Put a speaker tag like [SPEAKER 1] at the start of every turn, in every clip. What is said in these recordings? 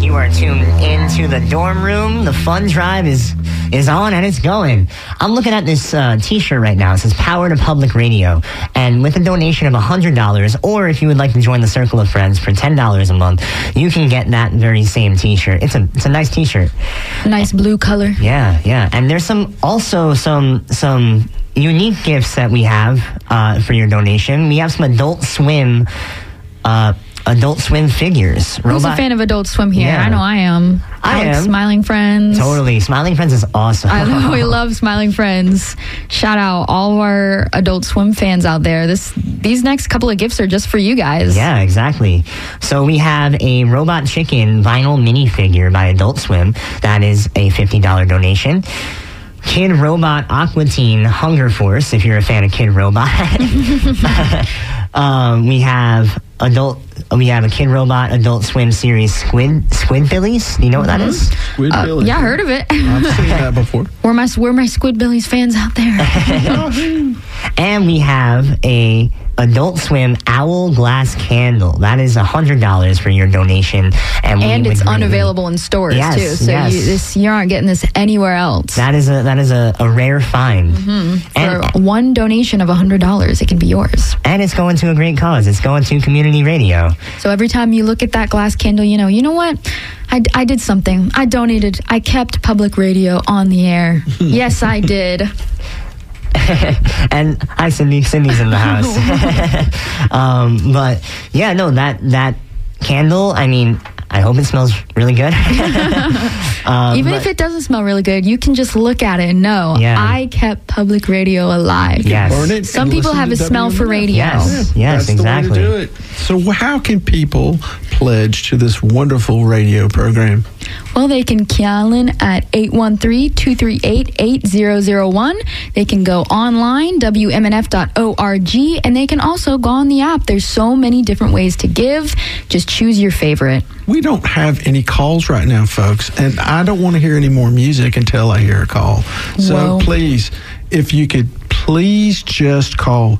[SPEAKER 1] You are tuned into the dorm room. The fun drive is on and it's going. I'm looking at this t-shirt right now. It says Power to Public Radio. And with a donation of $100, or if you would like to join the Circle of Friends for $10 a month, you can get that very same t-shirt. It's a nice t-shirt.
[SPEAKER 2] Nice blue color.
[SPEAKER 1] Yeah. And there's some unique gifts that we have for your donation. We have some Adult Swim figures.
[SPEAKER 2] Who's a fan of Adult Swim here?
[SPEAKER 1] Yeah.
[SPEAKER 2] I know I am.
[SPEAKER 1] I am.
[SPEAKER 2] Smiling Friends.
[SPEAKER 1] Totally. Smiling Friends is awesome.
[SPEAKER 2] I know, we love Smiling Friends. Shout out all of our Adult Swim fans out there. These next couple of gifts are just for you guys.
[SPEAKER 1] Yeah, exactly. So we have a Robot Chicken vinyl minifigure by Adult Swim. That is a $50 donation. Kid Robot Aqua Teen Hunger Force, if you're a fan of Kid Robot. We have a Kid Robot Adult Swim series Squidbillies. Do you know what that is?
[SPEAKER 3] Squidbillies.
[SPEAKER 2] Yeah, I heard of it.
[SPEAKER 3] I've seen that before.
[SPEAKER 2] Where my Squidbillies fans out there?
[SPEAKER 1] And we have a Adult Swim Owl Glass Candle. That is $100 for your donation.
[SPEAKER 2] And it's unavailable in stores, too. So you aren't getting this anywhere else.
[SPEAKER 1] That is a rare find.
[SPEAKER 2] For one donation of $100, it can be yours.
[SPEAKER 1] And it's going to a great cause. It's going to community radio.
[SPEAKER 2] So every time you look at that glass candle, you know what? I did something. I donated. I kept public radio on the air. Yes, I did.
[SPEAKER 1] And hi, Cindy. Cindy's in the house. But yeah, no, that candle, I mean, I hope it smells really good.
[SPEAKER 2] Even if it doesn't smell really good, you can just look at it and know, I kept public radio alive.
[SPEAKER 1] Yes.
[SPEAKER 3] Burn it.
[SPEAKER 2] Some people have a smell for radio.
[SPEAKER 1] Yes,
[SPEAKER 3] That's
[SPEAKER 1] exactly.
[SPEAKER 3] The way to do it. So how can people pledge to this wonderful radio program?
[SPEAKER 2] Well, they can call in at 813-238-8001. They can go online, WMNF.org, and they can also go on the app. There's so many different ways to give. Just choose your favorite.
[SPEAKER 3] We don't have any calls right now, folks, and I don't want to hear any more music until I hear a call. So please, if you could please just call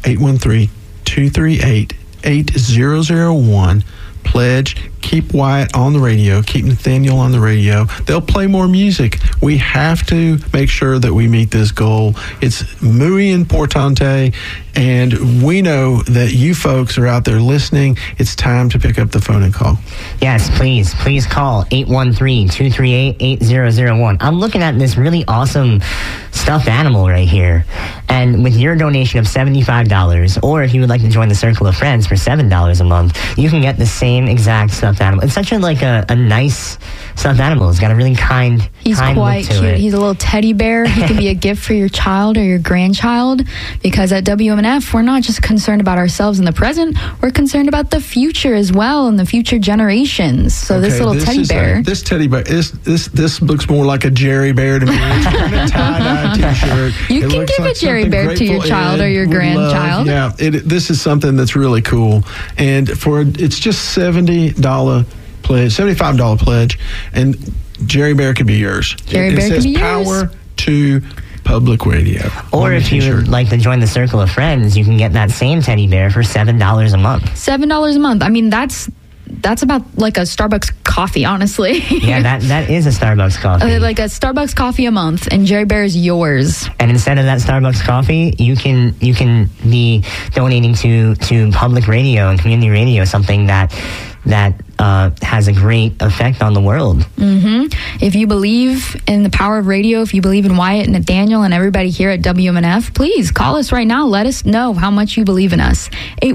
[SPEAKER 3] 813-238-8001. Pledge, keep Wyatt on the radio, keep Nathaniel on the radio. They'll play more music. We have to make sure that we meet this goal. It's muy importante, and we know that you folks are out there listening. It's time to pick up the phone and call.
[SPEAKER 1] Yes, please call 813-238-8001. I'm looking at this really awesome stuffed animal right here. And with your donation of $75, or if you would like to join the Circle of Friends for $7 a month, you can get the same exact stuffed animal. It's such a nice stuffed animal. It's got a really kind
[SPEAKER 2] He's
[SPEAKER 1] kind
[SPEAKER 2] quite
[SPEAKER 1] look to
[SPEAKER 2] cute.
[SPEAKER 1] it.
[SPEAKER 2] He's a little teddy bear. He can be a gift for your child or your grandchild, because at WMNF, we're not just concerned about ourselves in the present, we're concerned about the future as well and the future generations. So this little teddy bear.
[SPEAKER 3] This teddy bear, this looks more like a Jerry Bear to me. It's wearing a tie-dye t-shirt.
[SPEAKER 2] You can give a Jerry Bear to your child or your grandchild.
[SPEAKER 3] This is something that's really cool. And it's just $70 pledge, $75 pledge, and Jerry Bear could be yours.
[SPEAKER 2] Jerry Bear could be yours.
[SPEAKER 3] Power to Public Radio.
[SPEAKER 1] Or if you would like to join the Circle of Friends, you can get that same teddy bear for $7 a month.
[SPEAKER 2] $7 a month. I mean, that's about like a Starbucks coffee, honestly.
[SPEAKER 1] Yeah, that is a Starbucks coffee.
[SPEAKER 2] Like a Starbucks coffee a month, and Jerry Bear is yours.
[SPEAKER 1] And instead of that Starbucks coffee, you can be donating to public radio and community radio, something that has a great effect on the world.
[SPEAKER 2] Mm-hmm. If you believe in the power of radio, if you believe in Wyatt and Nathaniel and everybody here at WMNF, please call us right now. Let us know how much you believe in us.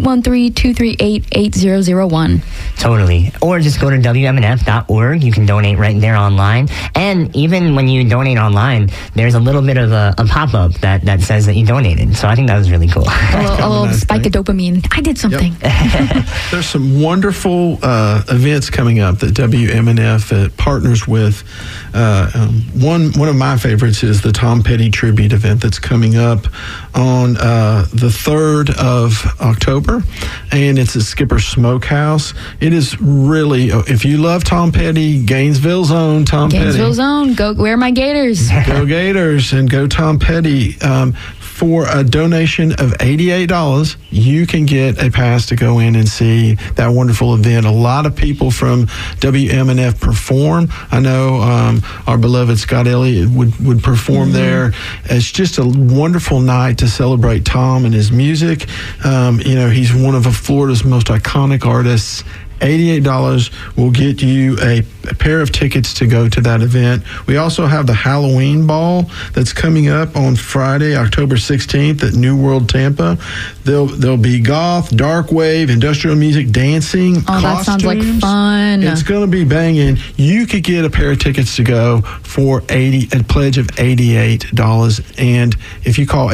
[SPEAKER 2] 813-238-8001.
[SPEAKER 1] Totally. Or just go to WMNF.org. You can donate right there online. And even when you donate online, there's a little bit of a pop-up that says that you donated. So I think that was really cool.
[SPEAKER 2] A little spike of dopamine. I did something.
[SPEAKER 3] Yep. There's some wonderful events coming up that WMNF partners with. One of my favorites is the Tom Petty tribute event that's coming up on the 3rd of October, and it's at Skipper Smokehouse. It is really, if you love Tom Petty, Gainesville's own Tom Petty.
[SPEAKER 2] Gainesville's own. Go wear my Gators.
[SPEAKER 3] Go Gators and go Tom Petty. For a donation of $88, you can get a pass to go in and see that wonderful event. A lot of people from WMNF perform. I know our beloved Scott Elliott would perform there. It's just a wonderful night to celebrate Tom and his music. He's one of Florida's most iconic artists. $88 will get you a pair of tickets to go to that event. We also have the Halloween Ball that's coming up on Friday, October 16th at New World Tampa. There'll be goth, dark wave, industrial music, dancing,
[SPEAKER 2] costumes. That sounds like fun.
[SPEAKER 3] It's going to be banging. You could get a pair of tickets to go for a pledge of $88. And if you call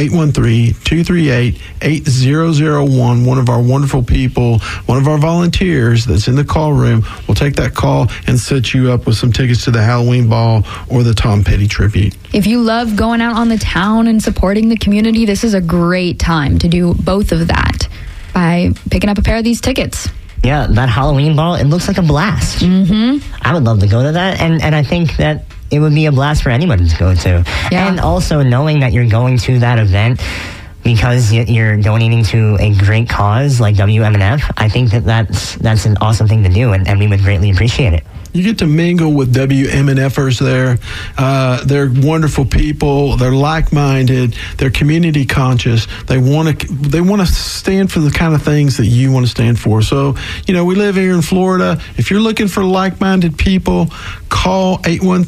[SPEAKER 3] 813-238-8001, one of our wonderful people, one of our volunteers that's in the call room, will take that call and set you up with some tickets to the Halloween Ball or the Tom Petty tribute.
[SPEAKER 2] If you love going out on the town and supporting the community, this is a great time to do both of that by picking up a pair of these tickets.
[SPEAKER 1] Yeah, that Halloween Ball, it looks like a blast. I would love to go to that, and I think that it would be a blast for anyone to go to.
[SPEAKER 2] Yeah.
[SPEAKER 1] And also knowing that you're going to that event because you're donating to a great cause like WMNF, I think that's an awesome thing to do, and we would greatly appreciate it.
[SPEAKER 3] You get to mingle with WMNFers there. They're wonderful people. They're like-minded. They're community conscious. They want to stand for the kind of things that you want to stand for. So, we live here in Florida. If you're looking for like-minded people, call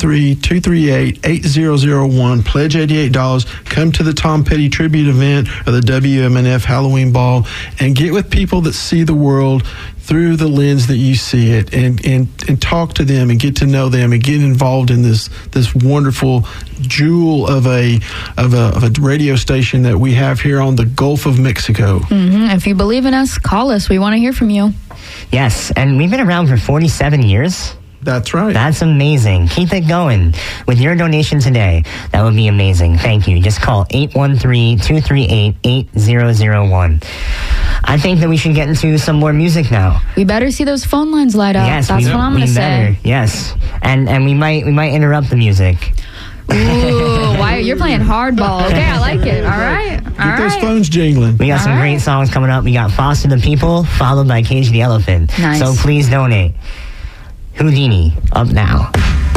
[SPEAKER 3] 813-238-8001. Pledge $88. Come to the Tom Petty tribute event or the WMNF Halloween Ball and get with people that see the world through the lens that you see it, and talk to them and get to know them and get involved in this wonderful jewel of a radio station that we have here on the Gulf of Mexico.
[SPEAKER 2] If you believe in us, call us. We want to hear from you.
[SPEAKER 1] Yes, and we've been around for 47 years.
[SPEAKER 3] That's right.
[SPEAKER 1] That's amazing. Keep it going with your donation today. That would be amazing. Thank you. Just call 813-238-8001. I think that we should get into some more music now.
[SPEAKER 2] We better see those phone lines light up.
[SPEAKER 1] Yes,
[SPEAKER 2] that's what I'm going to say.
[SPEAKER 1] Yes, and we might interrupt the music.
[SPEAKER 2] Ooh, why you're playing hardball? Okay, I like it. All right,
[SPEAKER 3] Get those phones jingling.
[SPEAKER 1] We got some great songs coming up. We got Foster the People, followed by Cage the Elephant.
[SPEAKER 2] Nice.
[SPEAKER 1] So please donate. Houdini up now.